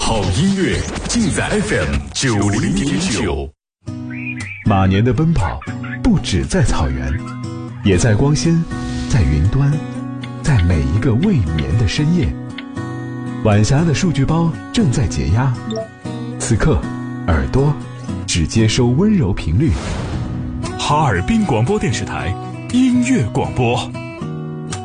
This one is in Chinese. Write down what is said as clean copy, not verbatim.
好音乐尽在 FM90.9。马年的奔跑不止在草原，也在光纤，在云端，在每一个未眠的深夜。晚霞的数据包正在解压，此刻耳朵只接收温柔频率。哈尔滨广播电视台音乐广播。